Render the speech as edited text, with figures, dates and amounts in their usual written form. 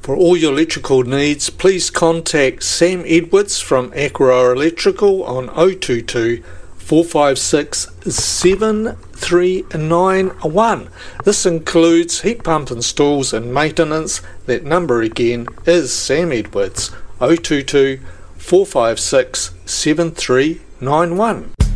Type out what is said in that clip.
For all your electrical needs, please contact Sam Edwards from Aquaroa Electrical on 022 456 7391. This includes heat pump installs and maintenance. That number again is Sam Edwards, 022 456 7391.